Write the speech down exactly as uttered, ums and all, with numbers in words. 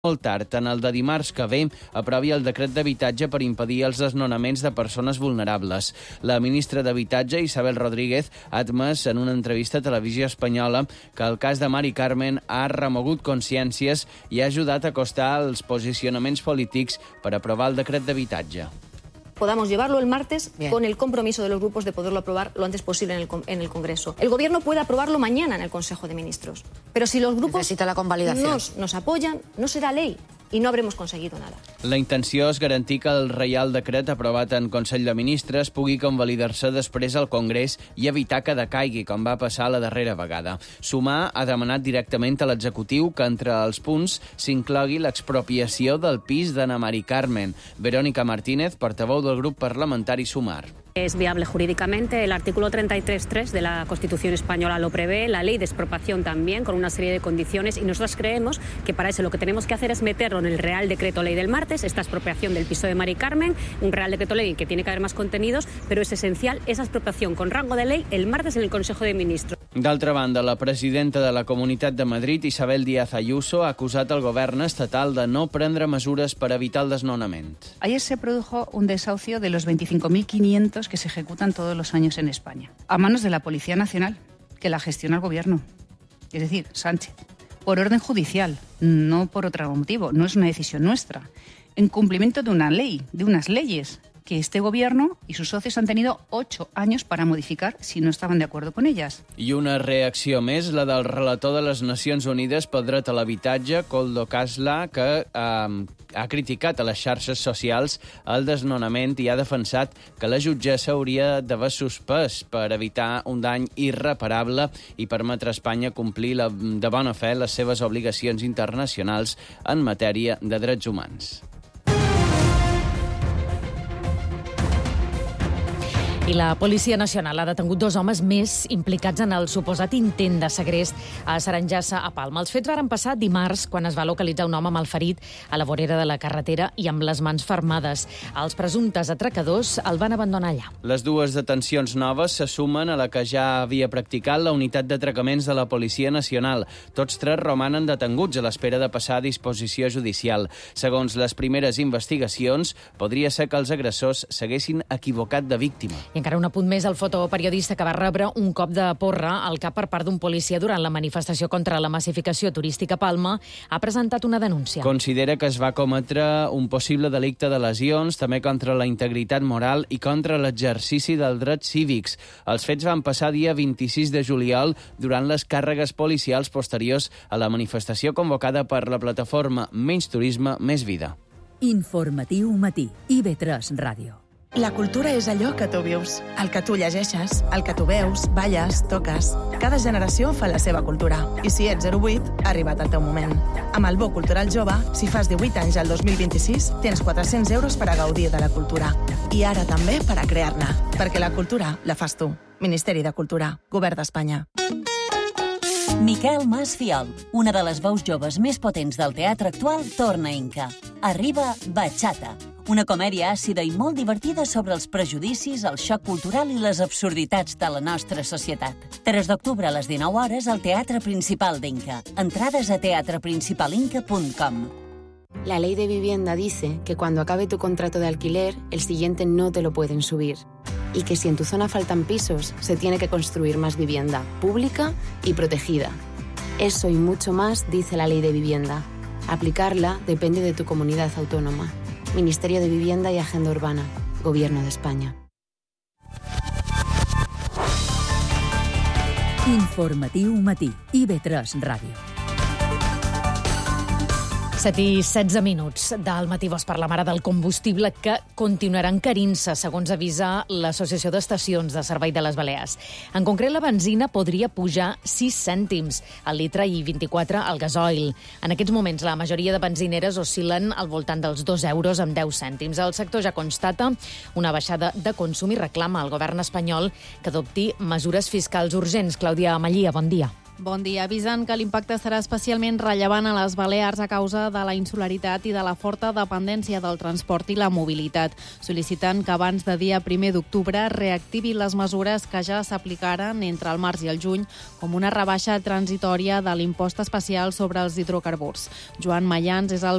molt tard, en el de dimarts que ve, aprovi el decret d'habitatge per impedir els desnonaments de persones vulnerables. La ministra d'Habitatge, Isabel Rodríguez, ha admès en una entrevista a Televisió Espanyola que el cas de Mari Carmen ha remogut consciències i ha ajudat a acostar els posicionaments polítics per aprovar el decret d'habitatge. Podamos llevarlo el martes Bien. con el compromiso de los grupos de poderlo aprobar lo antes posible en el, en el Congreso. El Gobierno puede aprobarlo mañana en el Consejo de Ministros, pero si los grupos Necesita la convalidación. nos, nos apoyan, no será ley y no habremos conseguido nada. La intenció és garantir que el Reial Decret aprovat en Consell de Ministres pugui convalidar-se després al Congrés i evitar que decaigui, com va passar la darrera vegada. Sumar ha demanat directament a l'executiu que entre els punts s'inclogui l'expropiació del pis d'Anna Mari Carmen. Verónica Martínez, portaveu del grup parlamentari Sumar. Es viable jurídicamente. El artículo treinta y tres punto tres de la Constitución española lo prevé, la ley de expropiación también, con una serie de condiciones, y nosotros creemos que para eso lo que tenemos que hacer es meterlo en el Real Decreto Ley del martes, esta expropiación del piso de Mari Carmen, un Real Decreto Ley que tiene que haber más contenidos, pero es esencial esa expropiación con rango de ley el martes en el Consejo de Ministros. D'altra banda, la presidenta de la Comunitat de Madrid, Isabel Díaz Ayuso, ha acusat al govern estatal de no prendre mesures per evitar el desnonament. Ayer se produjo un desahucio de los veinticinco mil quinientos que se ejecutan todos los años en España, a manos de la Policía Nacional, que la gestiona el Gobierno, es decir, Sánchez, por orden judicial, no por otro motivo, no es una decisión nuestra, en cumplimiento de una ley, de unas leyes que este Gobierno y sus socios han tenido ocho años para modificar si no estaban de acuerdo con ellas. I una reacció més, la del relator de les Nacions Unides pel dret a l'habitatge, Koldo Kasla, que eh, ha criticat a les xarxes socials el desnonament i ha defensat que la jutgessa hauria d'haver suspès per evitar un dany irreparable i permetre a Espanya complir la, de bona fe les seves obligacions internacionals en matèria de drets humans. I la Policia Nacional ha detengut dos homes més implicats en el suposat intent de segrest a Saranjassa, a Palma. Els fets varen passar dimarts, quan es va localitzar un home malferit a la vorera de la carretera i amb les mans fermades. Els presumptes atracadors el van abandonar allà. Les dues detencions noves se sumen a la que ja havia practicat la unitat d'atracaments de la Policia Nacional. Tots tres romanen detenguts a l'espera de passar a disposició judicial. Segons les primeres investigacions, podria ser que els agressors s'haguessin equivocat de víctima. I encara un apunt més, el fotoperiodista que va rebre un cop de porra al cap per part d'un policia durant la manifestació contra la massificació turística a Palma ha presentat una denúncia. Considera que es va cometre un possible delicte de lesions, també contra la integritat moral i contra l'exercici dels drets cívics. Els fets van passar dia vint-i-sis de juliol durant les càrregues policials posteriors a la manifestació convocada per la plataforma Menys Turisme, Més Vida. Informatiu matí, I V tres Ràdio. La cultura és allò que tu vius, el que tu llegeixes, el que tu veus, balles, toques. Cada generació fa la seva cultura. I si ets zero vuit, ha arribat el teu moment. Amb el Bo Cultural Jove, si fas divuit anys al dos mil vint-i-sis, tens quatre-cents euros per a gaudir de la cultura. I ara també per a crear-ne. Perquè la cultura la fas tu. Ministeri de Cultura, Govern d'Espanya. Miquel Mas Fiol, una de les veus joves més potents del teatre actual, torna a Inca. Arriba Bachata, una comèdia àcida i molt divertida sobre els prejudicis, el xoc cultural i les absurditats de la nostra societat. tres d'octubre a les dinou hores al Teatre Principal d'Inca. Entrades a teatre principal inca punt com. La ley de vivienda dice que cuando acabe tu contrato de alquiler, el siguiente no te lo pueden subir. Y que si en tu zona faltan pisos, se tiene que construir más vivienda, pública y protegida. Eso y mucho más dice la ley de vivienda. Aplicarla depende de tu comunidad autónoma. Ministerio de Vivienda y Agenda Urbana, Gobierno de España. Informatiu matí, I V tres Ràdio. set i setze minuts del Matí Vos per la mare del combustible que continuarà encarint-se, segons avisa l'Associació d'Estacions de Servei de les Balears. En concret, la benzina podria pujar sis cèntims al litre i vint-i-quatre al gasoil. En aquests moments, la majoria de benzineres oscil·len al voltant dels dos euros amb deu cèntims. El sector ja constata una baixada de consum i reclama al govern espanyol que adopti mesures fiscals urgents. Clàudia Amallia, bon dia. Bon dia. Avisen que l'impacte serà especialment rellevant a les Balears a causa de la insularitat i de la forta dependència del transport i la mobilitat. Sol·liciten que abans de dia primer d'octubre reactivi les mesures que ja s'aplicaren entre el març i el juny, com una rebaixa transitòria de l'impost especial sobre els hidrocarburs. Joan Mayans és el